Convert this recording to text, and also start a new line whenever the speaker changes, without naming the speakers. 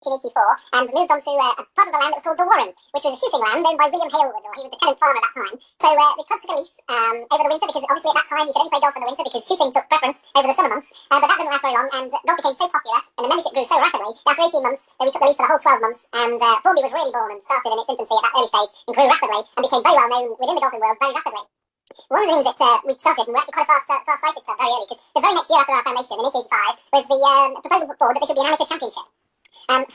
1884 and moved on to a part of the land that was called the Warren, which was a shooting land owned by William Hailwood, or he was the tenant farmer at that time. So the club took a lease over the winter, because obviously at that time you could only play golf in the winter because shooting took preference over the summer months. But that didn't last very long, and golf became so popular and the membership grew so rapidly that after 18 months we took the lease for the whole 12 months, and Formby was really born and started in its infancy at that early stage and grew rapidly and became very well known within the golfing world very rapidly. One of the things that we started, and we're actually quite a far-sighted club very early, because the very next year after our foundation, in 1885, was the proposal put forward that there should be an amateur championship.